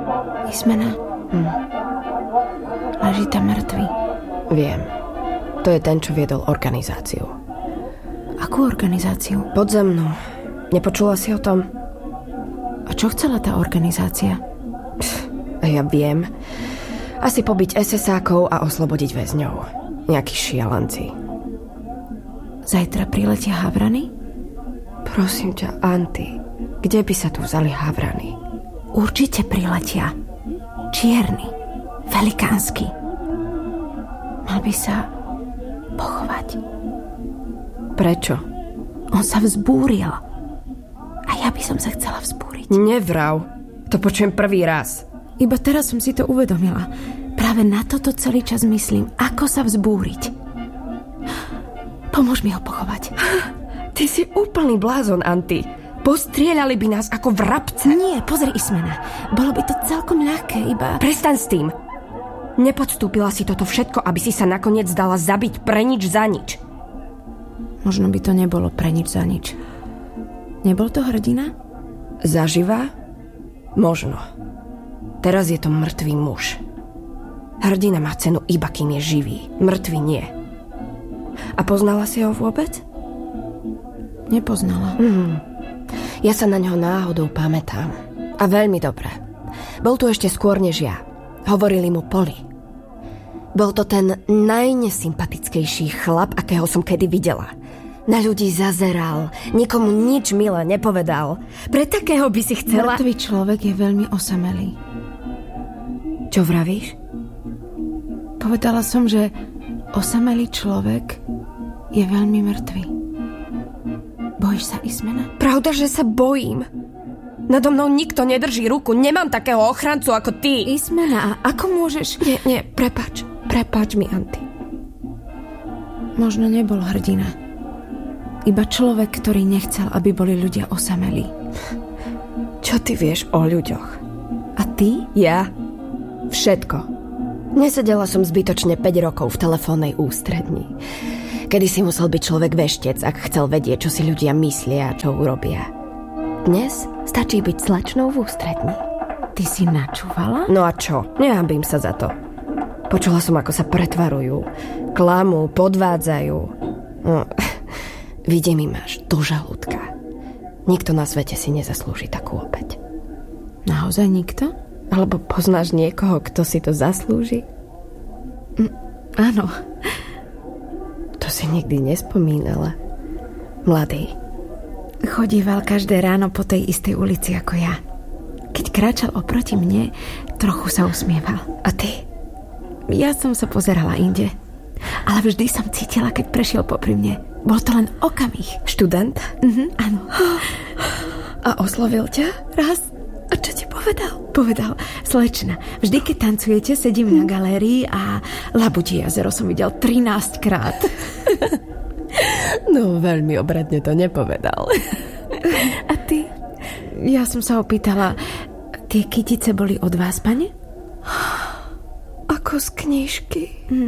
Ismena. Leží tam mŕtvy. Viem. To je ten, čo viedol organizáciu. Akú organizáciu? Podzemnú. Nepočula si o tom? A čo chcela tá organizácia? Ja viem. Asi pobiť SS-ákov a oslobodiť väzňov. Nejakí šialenci. Zajtra priletia havrany? Prosím ťa, Anty, kde by sa tu vzali havrany? Určite priletia. Čierny. Velikánsky. Mal by sa pochovať. Prečo? On sa vzbúril. A ja by som sa chcela vzbúriť. Nevrav. To počujem prvý raz. Iba teraz som si to uvedomila. Práve na toto celý čas myslím, ako sa vzbúriť. Pomôž mi ho pochovať. Ty si úplný blázon, Anty. Postrieľali by nás ako vrabce. Nie, pozri, Ismena. Bolo by to celkom ľahké, iba... Prestaň s tým. Nepodstúpila si toto všetko, aby si sa nakoniec dala zabiť pre nič za nič. Možno by to nebolo pre nič za nič. Nebol to hrdina? Zaživa? Možno. Teraz je to mŕtvý muž. Hrdina má cenu iba kým je živý. Mŕtvý nie. A poznala si ho vôbec? Nepoznala. Ja sa na ňo náhodou pamätám. A veľmi dobre. Bol tu ešte skôr než ja. Hovorili mu Poli. Bol to ten najnesympatickejší chlap, akého som kedy videla. Na ľudí zazeral, nikomu nič milé nepovedal. Pre takého by si chcela... Mŕtvý človek je veľmi osamelý. Čo vravíš? Povedala som, že osamelý človek je veľmi mŕtvý. Bojíš sa, Ismena? Pravda, že sa bojím. Nado mnou nikto nedrží ruku. Nemám takého ochrancu ako ty. Ismena, a ako môžeš... Nie, prepáč. Prepáč mi, Anty. Možno nebol hrdina. Iba človek, ktorý nechcel, aby boli ľudia osamelí. Čo ty vieš o ľuďoch? A ty? Ja? Všetko. Nesedela som zbytočne 5 rokov v telefónnej ústredni. Kedy si musel byť človek veštec, ak chcel vedieť, čo si ľudia myslia a čo urobia. Dnes stačí byť slečnou v ústredni. Ty si načúvala? No a čo? Nehanbím sa za to. Počula som, ako sa pretvarujú. Klamú, podvádzajú. No, vidie mi máš do žalúdka. Nikto na svete si nezaslúži takú opäť. Naozaj nikto? Alebo poznáš niekoho, kto si to zaslúži? Áno. To si nikdy nespomínala. Mladý. Chodíval každé ráno po tej istej ulici ako ja. Keď kráčal oproti mne, trochu sa usmieval. A ty? Ja som sa pozerala inde. Ale vždy som cítila, keď prešiel popri mne. Bol to len okamih. Študent? Áno. A oslovil ťa? Raz. A čo ti povedal? Povedal, slečna, vždy keď tancujete, sedím na galérii a Labudí jazero som videl 13 krát. No, veľmi obradne to nepovedal. A ty? Ja som sa opýtala, tie kytice boli od vás, pane? Ako z knižky.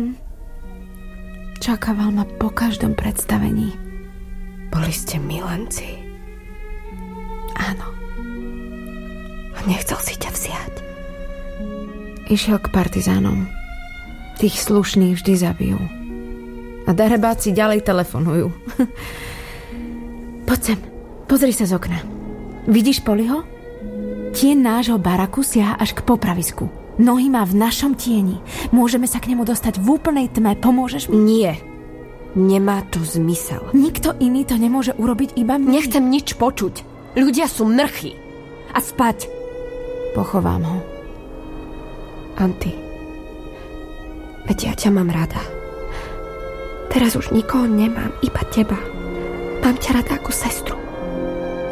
Čakával ma po každom predstavení. Boli ste milenci? Áno. Nechcel si ťa vziať. Išiel k partizánom. Tých slušných vždy zabijú. A darebáci ďalej telefonujú. Poď sem, pozri sa z okna. Vidíš Poliho? Tieň nášho baraku siaha až k popravisku. Nohy má v našom tieni. Môžeme sa k nemu dostať v úplnej tme. Pomôžeš mi? Nie. Nemá to zmysel. Nikto iný to nemôže urobiť, iba my. Nechcem nič počuť. Ľudia sú mrchy. A spať. Pochovám ho. Anty, veď ja ťa mám rada. Teraz už nikoho nemám, iba teba. Mám ťa rada ako sestru.